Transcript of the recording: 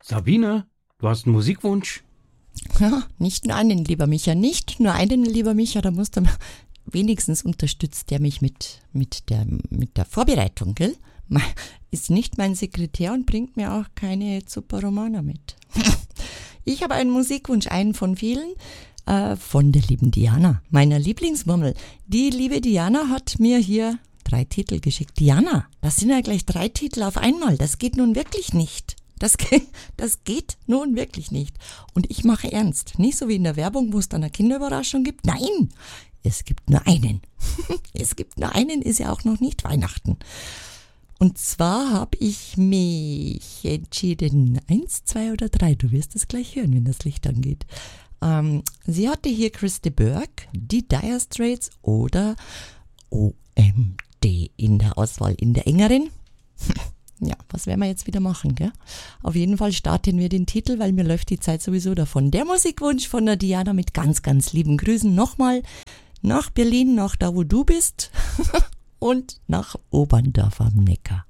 Sabine, du hast einen Musikwunsch? Ja, nicht nur einen, lieber Micha, nicht nur einen, lieber Micha, da musst du wenigstens unterstützt der mich mit der Vorbereitung, gell? Ist nicht mein Sekretär und bringt mir auch keine Zuppa Romana mit. Ich habe einen Musikwunsch, einen von vielen, von der lieben Diana, meiner Lieblingsmurmel. Die liebe Diana hat mir hier 3 Titel geschickt. Diana, das sind ja gleich 3 Titel auf einmal. Das geht nun wirklich nicht. Das geht nun wirklich nicht. Und ich mache ernst. Nicht so wie in der Werbung, wo es dann eine Kinderüberraschung gibt. Nein, es gibt nur einen. Es gibt nur einen, ist ja auch noch nicht Weihnachten. Und zwar habe ich mich entschieden, 1, 2 oder 3, du wirst es gleich hören, wenn das Licht angeht. Sie hatte hier Chris de Burgh, die Dire Straits oder OMD in der Auswahl, in der engeren. Ja, was werden wir jetzt wieder machen, gell? Auf jeden Fall starten wir den Titel, weil mir läuft die Zeit sowieso davon. Der Musikwunsch von der Diana mit ganz, ganz lieben Grüßen nochmal nach Berlin, nach da, wo du bist und nach Oberndorf am Neckar.